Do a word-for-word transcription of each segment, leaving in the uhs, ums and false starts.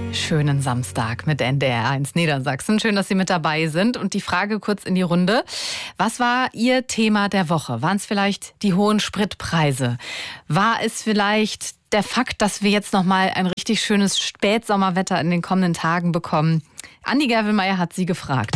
Schönen Samstag mit N D R eins Niedersachsen. Schön, dass Sie mit dabei sind. Und die Frage kurz in die Runde. Was war Ihr Thema der Woche? Waren es vielleicht die hohen Spritpreise? War es vielleicht der Fakt, dass wir jetzt noch mal ein richtig schönes Spätsommerwetter in den kommenden Tagen bekommen? Andi Gerwelmeier hat Sie gefragt.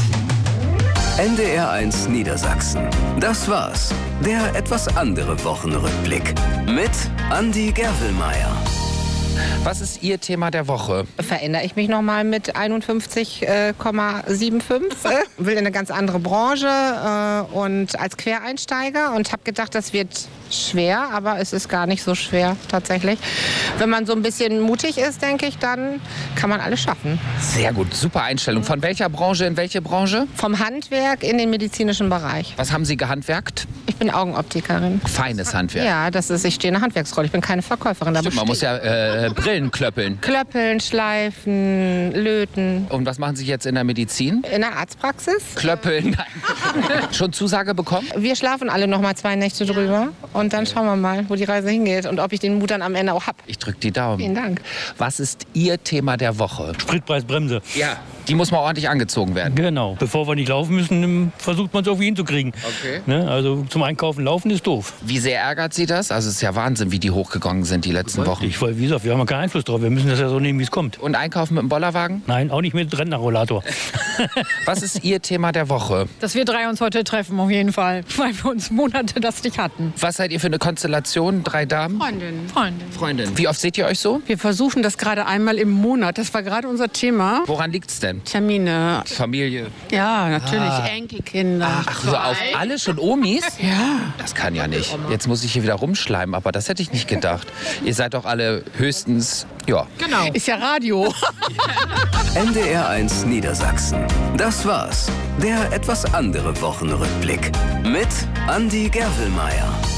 N D R eins Niedersachsen. Das war's. Der etwas andere Wochenrückblick. Mit Andi Gerwelmeier. Was ist Ihr Thema der Woche? Verändere ich mich nochmal mit einundfünfzig Komma fünfundsiebzig. Äh, will in eine ganz andere Branche äh, und als Quereinsteiger und habe gedacht, das wird schwer, aber es ist gar nicht so schwer tatsächlich. Wenn man so ein bisschen mutig ist, denke ich, dann kann man alles schaffen. Sehr gut, super Einstellung. Von welcher Branche in welche Branche? Vom Handwerk in den medizinischen Bereich. Was haben Sie gehandwerkt? Ich bin Augenoptikerin. Feines Handwerk. Ja, das ist, ich stehe in der Handwerksrolle. Ich bin keine Verkäuferin. Stimmt, man muss ja äh, Brillen klöppeln. Klöppeln, schleifen, löten. Und was machen Sie jetzt in der Medizin? In der Arztpraxis. Klöppeln, nein. Schon Zusage bekommen? Wir schlafen alle noch mal zwei Nächte drüber. Und dann schauen wir mal, wo die Reise hingeht und ob ich den Mut dann am Ende auch habe. Ich drücke die Daumen. Vielen Dank. Was ist Ihr Thema der Woche? Spritpreisbremse. Ja, die muss mal ordentlich angezogen werden. Genau. Bevor wir nicht laufen müssen, versucht man es irgendwie hinzukriegen. Okay. Ne? Also zum Einkaufen laufen ist doof. Wie sehr ärgert Sie das? Also es ist ja Wahnsinn, wie die hochgegangen sind die letzten Wochen. Ich, weil, wie gesagt, wir haben ja keinen Einfluss drauf. Wir müssen das ja so nehmen, wie es kommt. Und einkaufen mit dem Bollerwagen? Nein, auch nicht mit Rentnerrollator. Was ist Ihr Thema der Woche? Dass wir drei uns heute treffen, auf jeden Fall. Weil wir uns Monate das nicht hatten. Was seid ihr für eine Konstellation? Drei Damen? Freundin. Freundin. Freundin. Wie oft seht ihr euch so? Wir versuchen das gerade einmal im Monat. Das war gerade unser Thema. Woran liegt's denn? Termine. Familie. Ja, natürlich. Ah. Enkelkinder. Ach, so auf alle schon Omis? Ja. Das kann ja nicht. Jetzt muss ich hier wieder rumschleimen, aber das hätte ich nicht gedacht. Ihr seid doch alle höchstens, ja. Genau. Ist ja Radio. N D R eins Niedersachsen. Das war's. Der etwas andere Wochenrückblick. Mit Andi Gerwelmeier.